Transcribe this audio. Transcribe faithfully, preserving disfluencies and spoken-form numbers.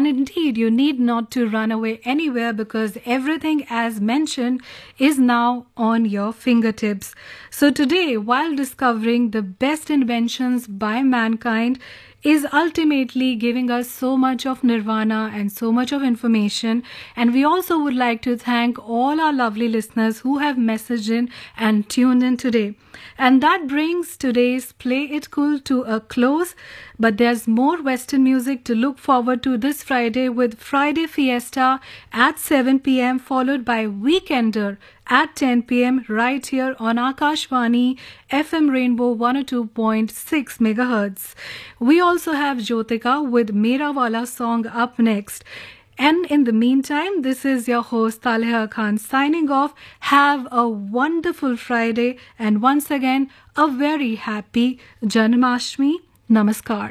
And indeed, you need not to run away anywhere because everything, as mentioned, is now on your fingertips. So today, while discovering the best inventions by mankind, is ultimately giving us so much of nirvana and so much of information. And we also would like to thank all our lovely listeners who have messaged in and tuned in today. And that brings today's Play It Cool to a close. But there's more Western music to look forward to this Friday with Friday Fiesta at seven p.m. followed by Weekender at ten p.m. right here on Akashvani F M Rainbow one oh two point six megahertz. We also have Jyotika with Mera Wala song up next. And in the meantime, this is your host Taliha Khan signing off. Have a wonderful Friday and once again a very happy Janmashtami. Namaskar.